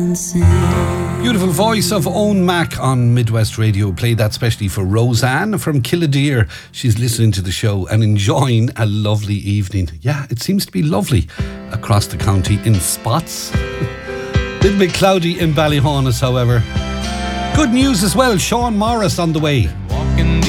Beautiful voice of Owen Mac on Midwest Radio. Played that specially for Roseanne from Killdeer. She's listening to the show and enjoying a lovely evening. Yeah, it seems to be lovely across the county in spots. Little bit cloudy in Ballyhaunis, however. Good news as well, Sean Morris on the way. Walking